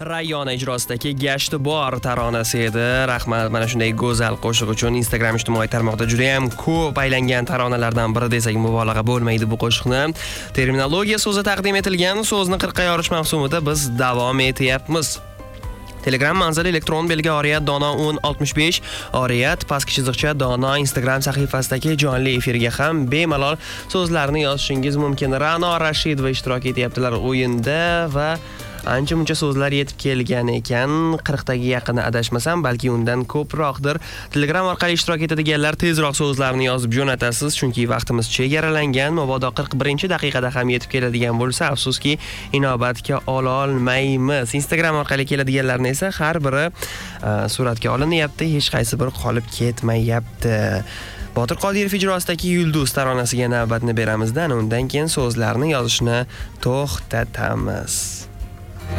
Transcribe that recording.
Rayon ijrosidagi Gashti bor taronasi edi. Rahmat mana shunday go'zal qo'shiq uchun. Instagram ijtimoiy tarmoqda juda ham ko'p aylangan taronalardan biri desak mubolag'a bo'lmaydi bu qo'shiqni. Terminologiya so'zi taqdim etilgan. So'zni 40 ga yorish mavsumida biz davom etyapmiz. Telegram manzili elektron belgi oriyat dono 1065 oriyat pastki chiziqcha dono Instagram sahifasidagi jonli efirga ham bemalol so'zlarni yozishingiz mumkin. Ra'no Rashidova ishtirok etyaptilar o'yinda va ancha-muncha so'zlar yetib kelgan ekan. 40 taga yaqini adashmasam, balki undan ko'proqdir. Telegram orqali ishtirok etadiganlar tezroq so'zlarni yozib jo'natasiz, chunki vaqtimiz chegaralangan. Mabodo 41-daqiqada ham yetib keladigan bo'lsa, afsuski inobatga ola olmaymiz. Instagram orqali keladiganlarni esa har biri suratga olinyapti, hech qaysi biri qolib ketmayapti. Botir Qodirov ijrosidagi Yulduz taronasiga navbatni beramizdan, undan keyin so'zlarni yozishni to'xtatamiz.